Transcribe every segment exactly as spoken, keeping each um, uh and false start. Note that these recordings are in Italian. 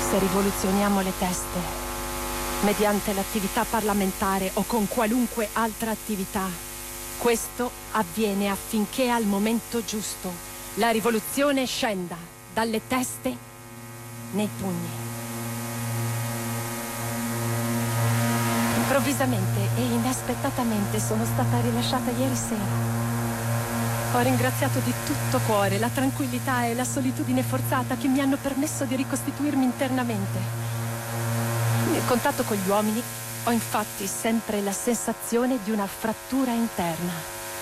Se rivoluzioniamo le teste, mediante l'attività parlamentare o con qualunque altra attività, questo avviene affinché al momento giusto la rivoluzione scenda dalle teste nei pugni. Improvvisamente e inaspettatamente sono stata rilasciata ieri sera. Ho ringraziato di tutto cuore la tranquillità e la solitudine forzata che mi hanno permesso di ricostituirmi internamente. Nel contatto con gli uomini ho infatti sempre la sensazione di una frattura interna.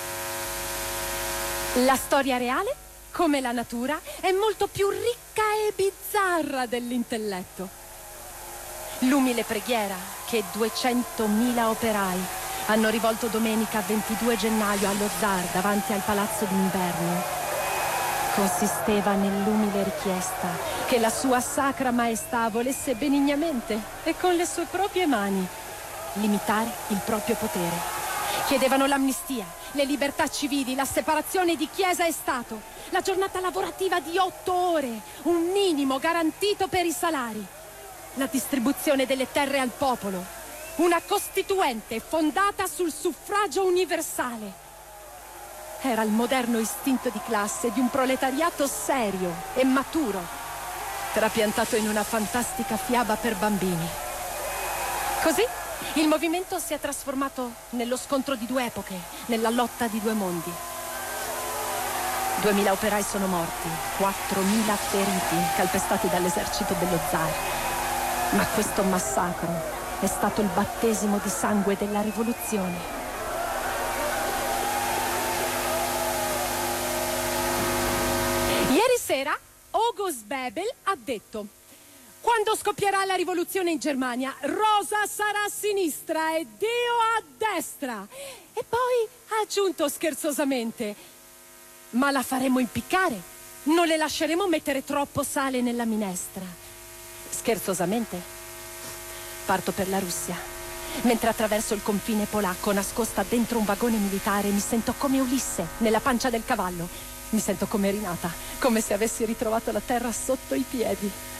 La storia reale, come la natura, è molto più ricca e bizzarra dell'intelletto. L'umile preghiera che duecentomila operai hanno rivolto domenica ventidue gennaio allo zar davanti al palazzo d'inverno consisteva nell'umile richiesta che la sua sacra maestà volesse benignamente e con le sue proprie mani limitare il proprio potere. Chiedevano l'amnistia, le libertà civili, la separazione di Chiesa e Stato, la giornata lavorativa di otto ore, un minimo garantito per i salari, la distribuzione delle terre al popolo, una costituente fondata sul suffragio universale. Era il moderno istinto di classe di un proletariato serio e maturo, trapiantato in una fantastica fiaba per bambini. Così il movimento si è trasformato nello scontro di due epoche, nella lotta di due mondi. Duemila operai sono morti, quattromila feriti, calpestati dall'esercito dello zar. Ma questo massacro è stato il battesimo di sangue della rivoluzione. Ieri sera August Bebel ha detto: quando scoppierà la rivoluzione in Germania, Rosa sarà a sinistra e Dio a destra. E poi ha aggiunto scherzosamente: ma la faremo impiccare, non le lasceremo mettere troppo sale nella minestra. Scherzosamente parto per la Russia. Mentre attraverso il confine polacco, nascosta dentro un vagone militare, mi sento come Ulisse nella pancia del cavallo. Mi sento come rinata, come se avessi ritrovato la terra sotto i piedi.